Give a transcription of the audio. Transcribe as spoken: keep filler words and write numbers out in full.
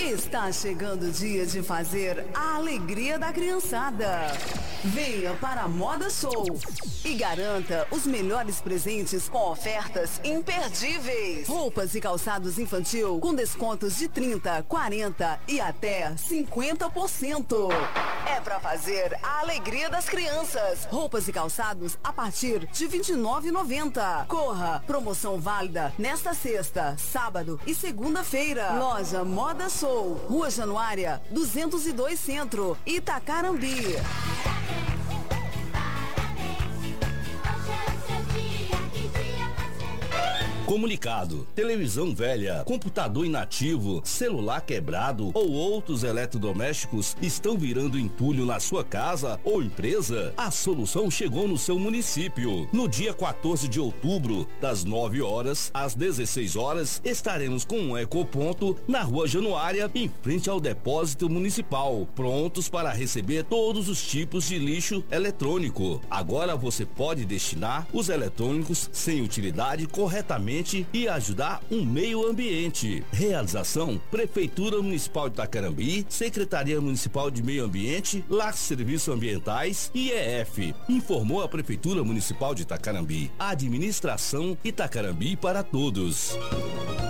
Está chegando o dia de fazer a alegria da criançada. Venha para a Moda Show e garanta os melhores presentes com ofertas imperdíveis. Roupas e calçados infantil com descontos de trinta, quarenta e até cinquenta por cento. É para fazer a alegria das crianças. Roupas e calçados a partir de vinte e nove reais e noventa centavos. Corra! Promoção válida nesta sexta, sábado e segunda-feira. Loja Moda Show, Rua Januária, duzentos e dois Centro, Itacarambi. Comunicado: televisão velha, computador inativo, celular quebrado ou outros eletrodomésticos estão virando entulho na sua casa ou empresa? A solução chegou no seu município. No dia quatorze de outubro, das nove horas às dezesseis horas, estaremos com um ecoponto na Rua Januária, em frente ao depósito municipal, prontos para receber todos os tipos de lixo eletrônico. Agora você pode destinar os eletrônicos sem utilidade corretamente e ajudar o meio ambiente. Realização: Prefeitura Municipal de Itacarambi, Secretaria Municipal de Meio Ambiente, Lar Serviços Ambientais e I E F. Informou a Prefeitura Municipal de Itacarambi. Administração Itacarambi para todos.